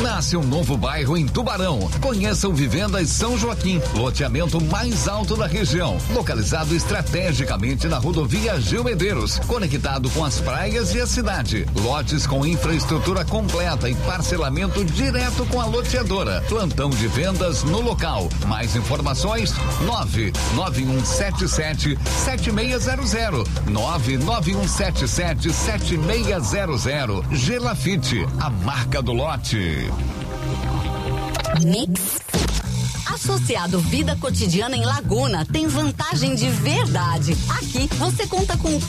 Nasce um novo bairro em Tubarão. Conheça o Vivendas São Joaquim, loteamento mais alto da região, localizado estrategicamente na rodovia Gil Medeiros, conectado com as praias e a cidade. Lotes com infraestrutura completa e parcelamento direto com a loteadora. Plantão de vendas no local. Mais informações: 99177-7600. 99177-7600. Gelafite, a marca do lote. Mix. Associado Vida Cotidiana em Laguna tem vantagem de verdade. Aqui você conta com